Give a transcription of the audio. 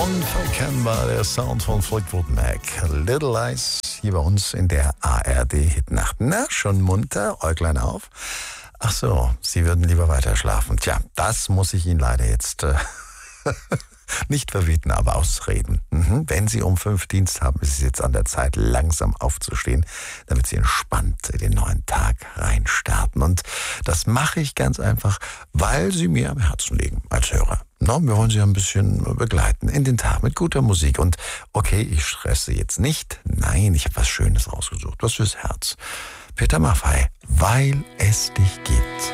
Unverkennbar der Sound von Fleetwood Mac. Little Lies hier bei uns in der ARD-Hitnacht. Na, schon munter? Äuglein auf? Ach so, Sie würden lieber weiter schlafen. Tja, das muss ich Ihnen leider jetzt nicht verbieten, aber ausreden. Wenn Sie um 5 Dienst haben, ist es jetzt an der Zeit, langsam aufzustehen, damit Sie entspannt in den neuen Tag reinstarten. Und das mache ich ganz einfach, weil Sie mir am Herzen liegen als Hörer. No, wir wollen Sie ein bisschen begleiten in den Tag mit guter Musik. Und okay, ich stresse jetzt nicht. Nein, ich habe was Schönes rausgesucht, was fürs Herz. Peter Maffay, weil es dich gibt.